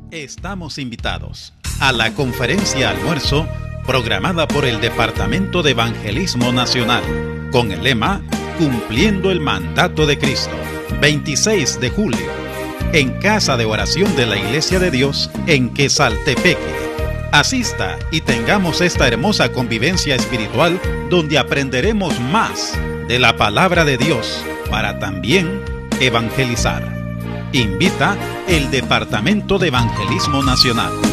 Estamos invitados a la conferencia almuerzo programada por el Departamento de Evangelismo Nacional con el lema Cumpliendo el Mandato de Cristo, 26 de julio, en Casa de Oración de la Iglesia de Dios en Quesaltepeque. Asista y tengamos esta hermosa convivencia espiritual donde aprenderemos más de la palabra de Dios para también evangelizar. Invita el Departamento de Evangelismo Nacional.